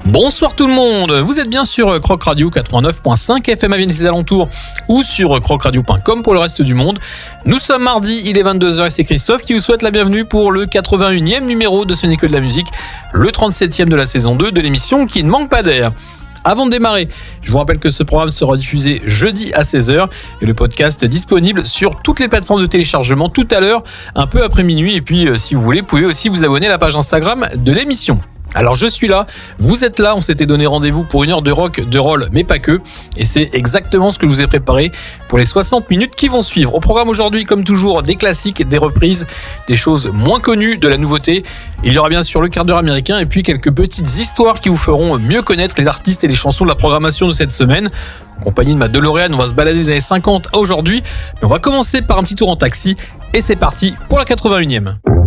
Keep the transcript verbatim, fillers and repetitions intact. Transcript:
Bonsoir tout le monde, vous êtes bien sur Croc Radio quatre-vingt-neuf virgule cinq F M à Vienne et ses alentours ou sur croc radio point com pour le reste du monde. Nous sommes mardi, il est vingt-deux heures et c'est Christophe qui vous souhaite la bienvenue pour le quatre-vingt-unième numéro de Ce n'est que de la musique, le trente-septième de la saison deux de l'émission qui ne manque pas d'air. Avant de démarrer, je vous rappelle que ce programme sera diffusé jeudi à seize heures et le podcast disponible sur toutes les plateformes de téléchargement tout à l'heure, un peu après minuit. Et puis, si vous voulez, vous pouvez aussi vous abonner à la page Instagram de l'émission. Alors je suis là, vous êtes là, on s'était donné rendez-vous pour une heure de rock, de roll, mais pas que. Et c'est exactement ce que je vous ai préparé pour les soixante minutes qui vont suivre. Au programme aujourd'hui, comme toujours, des classiques, des reprises, des choses moins connues, de la nouveauté. Il y aura bien sûr le quart d'heure américain et puis quelques petites histoires qui vous feront mieux connaître les artistes et les chansons de la programmation de cette semaine. En compagnie de ma DeLorean, on va se balader des années cinquante à aujourd'hui. Mais on va commencer par un petit tour en taxi et c'est parti pour la quatre-vingt-unième.